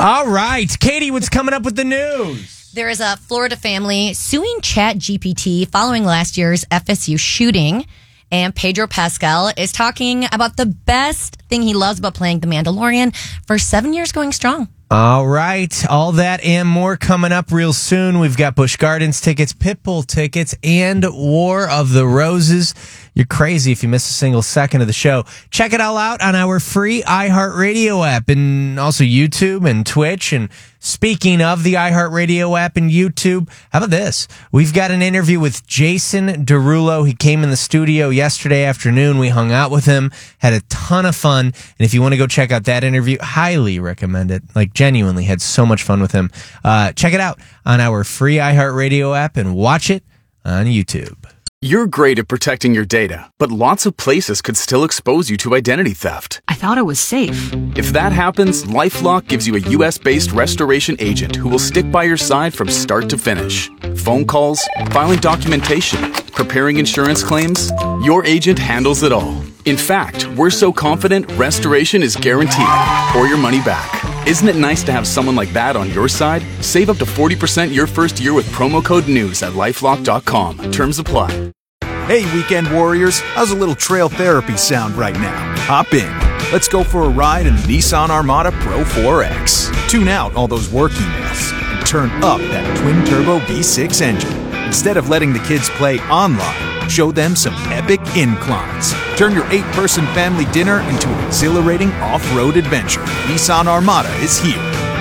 All right, Katie, what's coming up with the news? There is a Florida family suing ChatGPT following last year's FSU shooting. And Pedro Pascal is talking about the best thing he loves about playing The Mandalorian for 7 years going strong. All right, all that and more coming up real soon. We've got Busch Gardens tickets, Pitbull tickets, and War of the Roses. You're crazy if you miss a single second of the show. Check it all out on our free iHeartRadio app and also YouTube and Twitch. And speaking of the iHeartRadio app and YouTube, how about this? We've got an interview with Jason Derulo. He came in the studio yesterday afternoon. We hung out with him, had a ton of fun. And if you want to go check out that interview, highly recommend it. Like, genuinely had so much fun with him. Check it out on our free iHeartRadio app and watch it on YouTube. You're great at protecting your data, but lots of places could still expose you to identity theft. I thought it was safe. If that happens, LifeLock gives you a U.S.-based restoration agent who will stick by your side from start to finish. Phone calls, filing documentation, preparing insurance claims, your agent handles it all. In fact, we're so confident restoration is guaranteed or your money back. Isn't it nice to have someone like that on your side? Save up to 40% your first year with promo code NEWS at LifeLock.com. Terms apply. Hey, weekend warriors, how's a little trail therapy sound right now? Hop in. Let's go for a ride in the Nissan Armada Pro 4X. Tune out all those work emails and turn up that twin-turbo V6 engine. Instead of letting the kids play online, show them some epic inclines. Turn your 8-person family dinner into an exhilarating off-road adventure. Nissan Armada is here.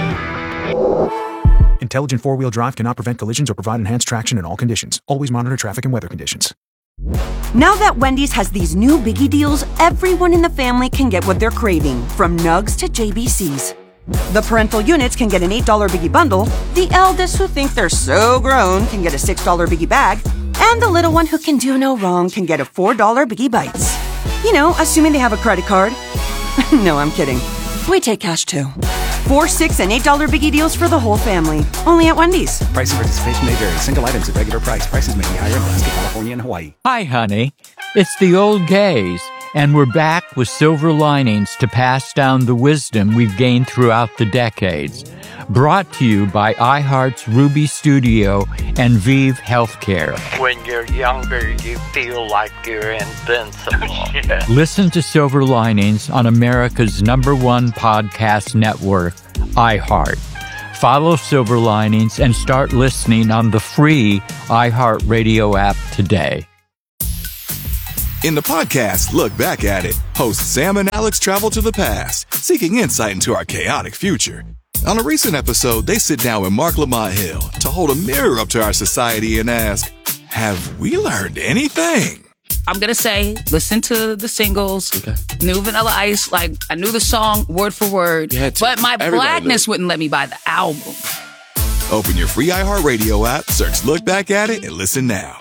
Intelligent four-wheel drive cannot prevent collisions or provide enhanced traction in all conditions. Always monitor traffic and weather conditions. Now that Wendy's has these new biggie deals, everyone in the family can get what they're craving, from nugs to JBCs. The parental units can get an $8 biggie bundle, the eldest who think they're so grown can get a $6 biggie bag, and the little one who can do no wrong can get a $4 biggie bites. You know, assuming they have a credit card. No, I'm kidding. We take cash too. $4, $6, and $8 biggie deals for the whole family. Only at Wendy's. Price and participation may vary. Single items at regular price. Prices may be higher in Alaska, California, and Hawaii. Hi, honey. It's the old gays, and we're back with silver linings to pass down the wisdom we've gained throughout the decades. Brought to you by iHeart's Ruby Studio and Vive Healthcare. When you're younger, you feel like you're invincible. Listen to Silver Linings on America's #1 podcast network, iHeart. Follow Silver Linings and start listening on the free iHeartRadio app today. In the podcast Look Back at It, hosts Sam and Alex travel to the past, seeking insight into our chaotic future. On a recent episode, they sit down with Mark Lamont Hill to hold a mirror up to our society and ask, have we learned anything? I'm going to say, listen to the singles, New Vanilla Ice, like, I knew the song word for word, but my blackness wouldn't let me buy the album. Open your free iHeartRadio app, search Look Back at It, and listen now.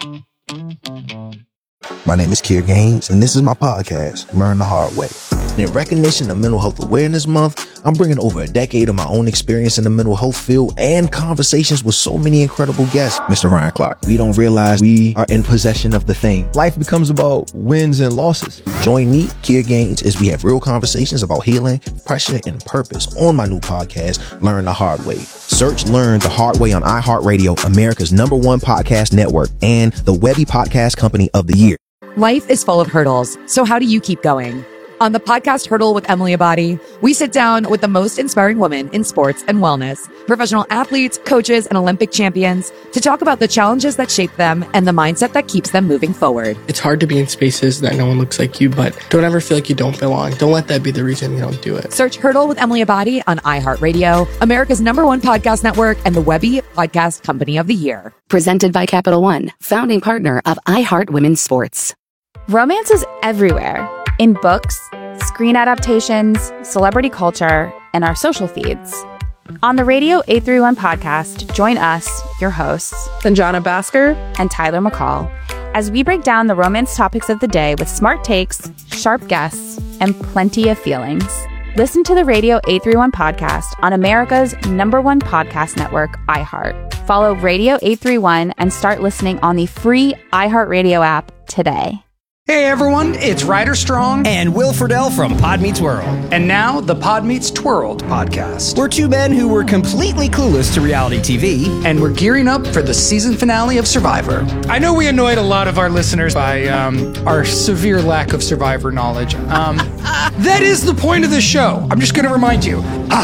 My name is Kier Gaines, and this is my podcast, Learn the Hard Way. In recognition of Mental Health Awareness Month, I'm bringing over a decade of my own experience in the mental health field and conversations with so many incredible guests. Mr. Ryan Clark, we don't realize we are in possession of the thing. Life becomes about wins and losses. Join me, Kier Gaines, as we have real conversations about healing, pressure, and purpose on my new podcast, Learn the Hard Way. Search Learn the Hard Way on iHeartRadio, America's #1 podcast network, and the Webby Podcast Company of the Year. Life is full of hurdles, so how do you keep going? On the podcast Hurdle with Emily Abadi, we sit down with the most inspiring women in sports and wellness, professional athletes, coaches, and Olympic champions to talk about the challenges that shape them and the mindset that keeps them moving forward. It's hard to be in spaces that no one looks like you, but don't ever feel like you don't belong. Don't let that be the reason you don't do it. Search Hurdle with Emily Abadi on iHeartRadio, America's #1 podcast network, and the Webby Podcast Company of the Year. Presented by Capital One, founding partner of iHeart Women's Sports. Romance is everywhere. In books, screen adaptations, celebrity culture, and our social feeds. On the Radio 831 podcast, join us, your hosts, Sanjana Bhaskar and Tyler McCall, as we break down the romance topics of the day with smart takes, sharp guests, and plenty of feelings. Listen to the Radio 831 podcast on America's #1 podcast network, iHeart. Follow Radio 831 and start listening on the free iHeartRadio app today. Hey everyone, it's Ryder Strong and Will Friedle from Pod Meets World. And now the Pod Meets Twirled podcast. We're two men who were completely clueless to reality TV. And we're gearing up for the season finale of Survivor. I know we annoyed a lot of our listeners by our severe lack of Survivor knowledge. That is the point of the show. I'm just going to remind you.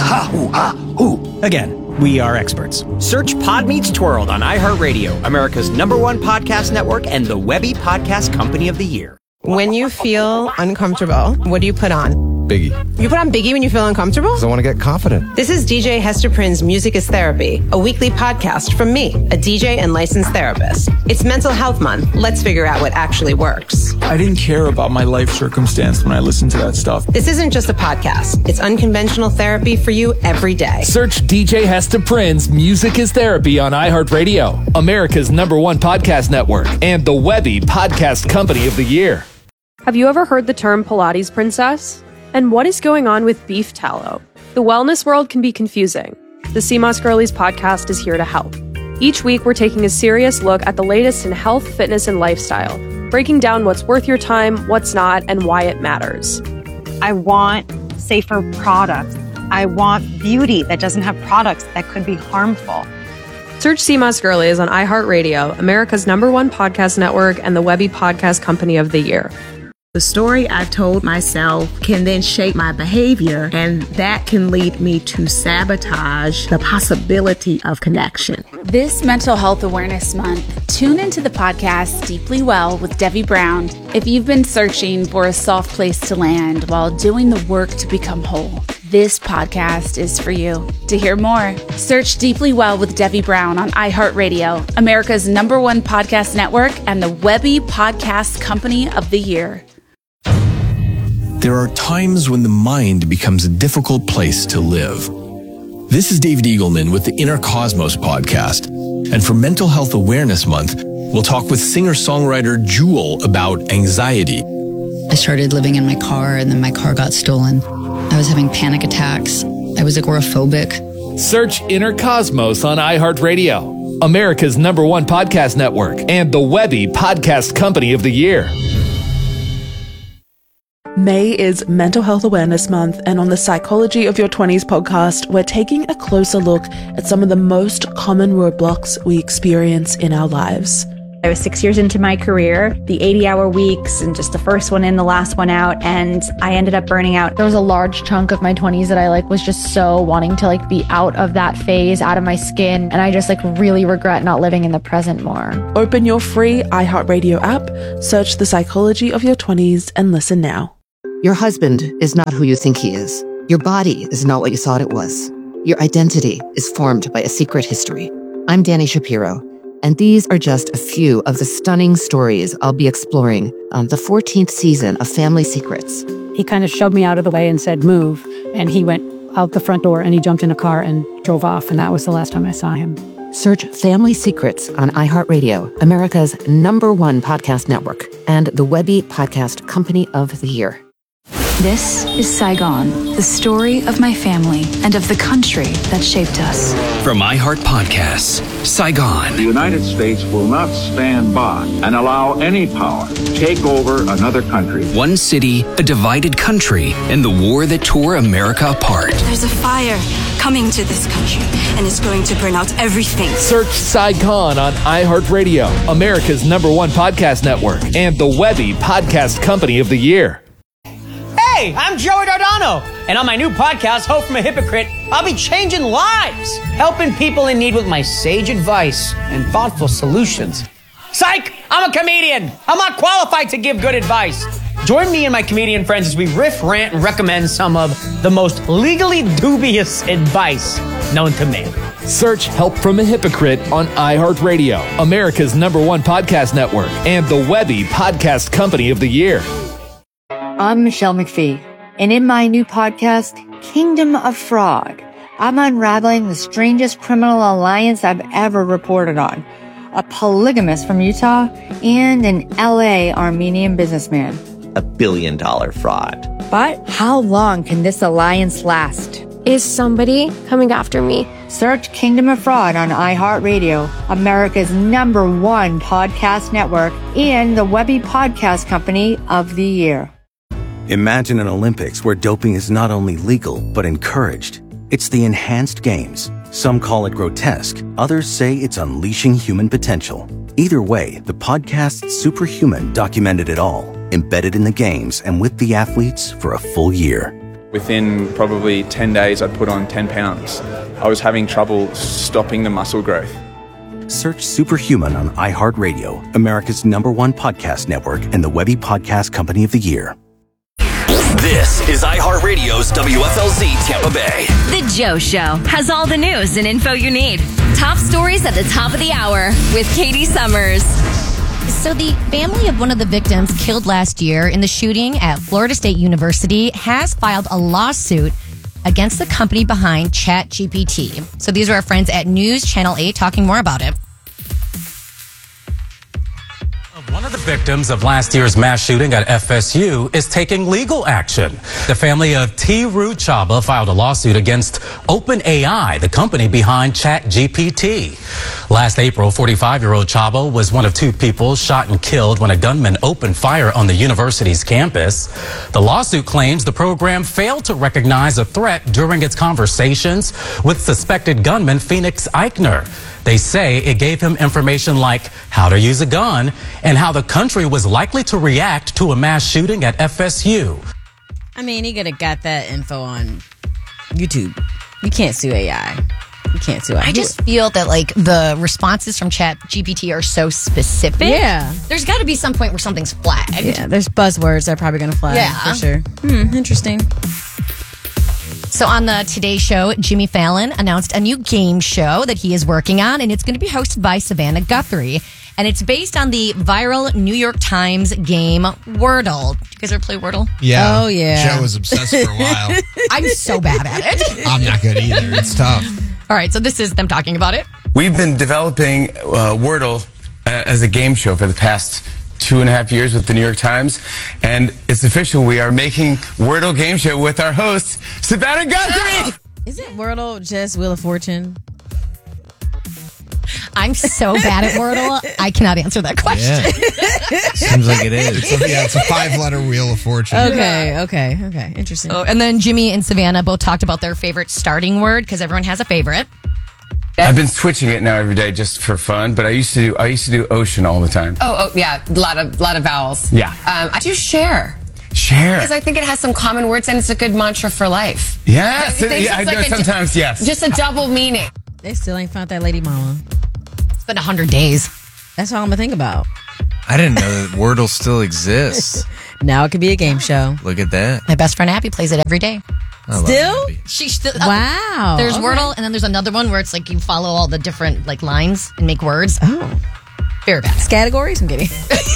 Again, we are experts. Search Pod Meets Twirled on iHeartRadio, America's #1 podcast network and the Webby Podcast Company of the Year. When you feel uncomfortable, what do you put on? Biggie. You put on Biggie when you feel uncomfortable? Because I want to get confident. This is DJ Hester Prynne's Music is Therapy, a weekly podcast from me, a DJ and licensed therapist. It's Mental Health Month. Let's figure out what actually works. I didn't care about my life circumstance when I listened to that stuff. This isn't just a podcast. It's unconventional therapy for you every day. Search DJ Hester Prynne's Music is Therapy on iHeartRadio, America's #1 podcast network, and the Webby Podcast Company of the Year. Have you ever heard the term Pilates princess? And what is going on with beef tallow? The wellness world can be confusing. The CMOS Girlies podcast is here to help. Each week, we're taking a serious look at the latest in health, fitness, and lifestyle, breaking down what's worth your time, what's not, and why it matters. I want safer products. I want beauty that doesn't have products that could be harmful. Search CMOS Girlies on iHeartRadio, America's #1 podcast network, and the Webby Podcast Company of the Year. The story I told myself can then shape my behavior, and that can lead me to sabotage the possibility of connection. This Mental Health Awareness Month, tune into the podcast Deeply Well with Debbie Brown if you've been searching for a soft place to land while doing the work to become whole. This podcast is for you. To hear more, search Deeply Well with Debbie Brown on iHeartRadio, America's #1 podcast network, and the Webby Podcast Company of the Year. There are times when the mind becomes a difficult place to live. This is David Eagleman with the Inner Cosmos podcast. And for Mental Health Awareness Month, we'll talk with singer-songwriter Jewel about anxiety. I started living in my car, and then my car got stolen. I was having panic attacks. I was agoraphobic. Search Inner Cosmos on iHeartRadio, America's #1 podcast network, and the Webby Podcast Company of the Year. May is Mental Health Awareness Month, and on the Psychology of Your 20s podcast, we're taking a closer look at some of the most common roadblocks we experience in our lives. I was 6 years into my career, the 80-hour weeks and just the first one in, the last one out, and I ended up burning out. There was a large chunk of my 20s that I was just so wanting to be out of that phase, out of my skin, and I just really regret not living in the present more. Open your free iHeartRadio app, search The Psychology of Your 20s, and listen now. Your husband is not who you think he is. Your body is not what you thought it was. Your identity is formed by a secret history. I'm Danny Shapiro, and these are just a few of the stunning stories I'll be exploring on the 14th season of Family Secrets. He kind of shoved me out of the way and said, move. And he went out the front door and he jumped in a car and drove off. And that was the last time I saw him. Search Family Secrets on iHeartRadio, America's #1 podcast network, and the Webby Podcast Company of the Year. This is Saigon, the story of my family and of the country that shaped us. From iHeart Podcasts, Saigon. The United States will not stand by and allow any power to take over another country. One city, a divided country, and the war that tore America apart. There's a fire coming to this country, and it's going to burn out everything. Search Saigon on iHeartRadio, America's #1 podcast network, and the Webby Podcast Company of the Year. Hey, I'm Joey Dardano, and on my new podcast, Hope from a Hypocrite, I'll be changing lives, helping people in need with my sage advice and thoughtful solutions. Psych! I'm a comedian! I'm not qualified to give good advice. Join me and my comedian friends as we riff, rant, and recommend some of the most legally dubious advice known to man. Search Help from a Hypocrite on iHeartRadio, America's #1 podcast network, and the Webby Podcast Company of the Year. I'm Michelle McPhee, and in my new podcast, Kingdom of Fraud, I'm unraveling the strangest criminal alliance I've ever reported on. A polygamist from Utah and an LA Armenian businessman. $1 billion fraud. But how long can this alliance last? Is somebody coming after me? Search Kingdom of Fraud on iHeartRadio, America's #1 podcast network, and the Webby Podcast Company of the Year. Imagine an Olympics where doping is not only legal, but encouraged. It's the Enhanced Games. Some call it grotesque. Others say it's unleashing human potential. Either way, the podcast Superhuman documented it all, embedded in the games and with the athletes for a full year. Within probably 10 days, I'd put on 10 pounds. I was having trouble stopping the muscle growth. Search Superhuman on iHeartRadio, America's #1 podcast network, and the Webby Podcast Company of the Year. This is iHeartRadio's WFLZ Tampa Bay. The Joe Show has all the news and info you need. Top stories at the top of the hour with Katie Summers. So the family of one of the victims killed last year in the shooting at Florida State University has filed a lawsuit against the company behind ChatGPT. So these are our friends at News Channel 8 talking more about it. One of the victims of last year's mass shooting at FSU is taking legal action. The family of Tiru Chaba filed a lawsuit against OpenAI, the company behind ChatGPT. Last April, 45-year-old Chaba was one of 2 people shot and killed when a gunman opened fire on the university's campus. The lawsuit claims the program failed to recognize a threat during its conversations with suspected gunman Phoenix Eichner. They say it gave him information like how to use a gun and how the country was likely to react to a mass shooting at FSU. I mean, he could have got that info on YouTube. You can't sue AI. You can't sue AI. I just feel that like the responses from ChatGPT are so specific. Yeah. There's got to be some point where something's flagged. Yeah, there's buzzwords that are probably going to flag for sure. Interesting. So on the Today Show, Jimmy Fallon announced a new game show that he is working on, and it's going to be hosted by Savannah Guthrie. And it's based on the viral New York Times game Wordle. You guys ever play Wordle? Yeah. Oh, yeah. Joe was obsessed for a while. I'm so bad at it. I'm not good either. It's tough. All right, so this is them talking about it. We've been developing Wordle as a game show for the past 2.5 years with the New York Times, and it's official. We are making Wordle game show with our host, Savannah Guthrie. Isn't Wordle just Wheel of Fortune? I'm so bad at Wordle, I cannot answer that question. Yeah. Seems like it is. It's a 5-letter Wheel of Fortune. Okay. Interesting. Oh, and then Jimmy and Savannah both talked about their favorite starting word, because everyone has a favorite. I've been switching it now every day just for fun, but I used to do ocean all the time. Oh yeah, a lot of vowels. Yeah. I do share. Share. Because I think it has some common words and it's a good mantra for life. Yes. I know sometimes, yes. Just a double meaning. They still ain't found that lady mama. It's been 100 days. That's all I'm going to think about. I didn't know that Wordle still exists. Now it could be a game show. Look at that. My best friend Abby plays it every day. Still? She still. Wow. There's Wordle, and then there's another one where it's like you follow all the different like lines and make words. Oh. Very bad. Categories? I'm kidding.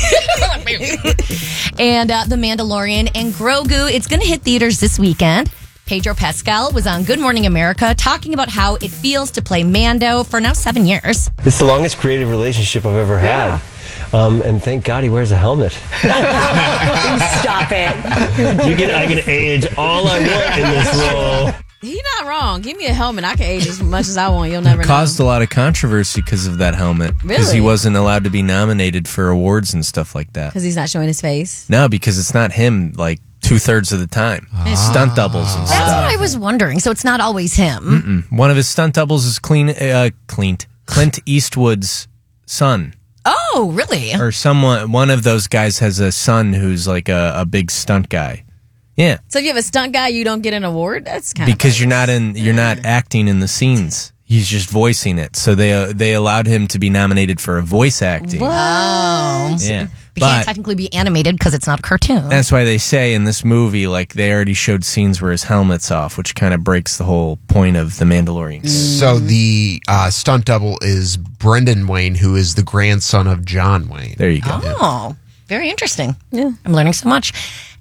And The Mandalorian and Grogu, it's going to hit theaters this weekend. Pedro Pascal was on Good Morning America talking about how it feels to play Mando for now 7 years. It's the longest creative relationship I've ever had. And thank God he wears a helmet. Stop it. I can age all I want in this role. He's not wrong. Give me a helmet. I can age as much as I want. You'll never know. It caused a lot of controversy because of that helmet. Because he wasn't allowed to be nominated for awards and stuff like that. Because he's not showing his face? No, because it's not him like 2/3 of the time. Stunt doubles and stuff. That's what I was wondering. So it's not always him. One of his stunt doubles is Clint Eastwood's son. Oh, really? Or one of those guys has a son who's like a big stunt guy. Yeah. So if you have a stunt guy, you don't get an award? That's kind of because you're not acting in the scenes. He's just voicing it. So they allowed him to be nominated for a voice acting. Whoa. Yeah. He can't technically be animated because it's not a cartoon. That's why they say in this movie, like, they already showed scenes where his helmet's off, which kind of breaks the whole point of The Mandalorian. So the stunt double is Brendan Wayne, who is the grandson of John Wayne. There you go. Oh, very interesting. Yeah. I'm learning so much.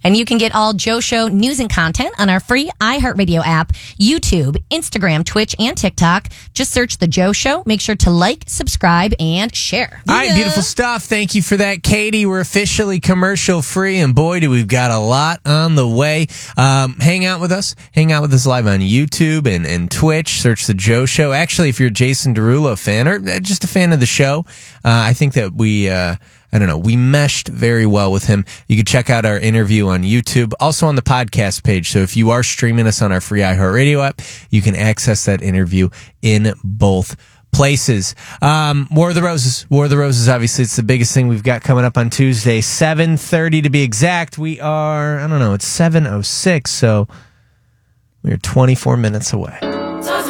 And you can get all Joe Show news and content on our free iHeartRadio app, YouTube, Instagram, Twitch, and TikTok. Just search The Joe Show. Make sure to like, subscribe, and share. All right, beautiful stuff. Thank you for that, Katie. We're officially commercial free, and boy, do we've got a lot on the way. Hang out with us. Hang out with us live on YouTube and Twitch. Search The Joe Show. Actually, if you're a Jason Derulo fan or just a fan of the show, I think that we meshed very well with him. You can check out our interview on YouTube, also on the podcast page. So if you are streaming us on our free iHeartRadio app, you can access that interview in both places. War of the Roses. War of the Roses, obviously, it's the biggest thing we've got coming up on Tuesday, 7:30 to be exact. We are, it's 7:06, so we're 24 minutes away.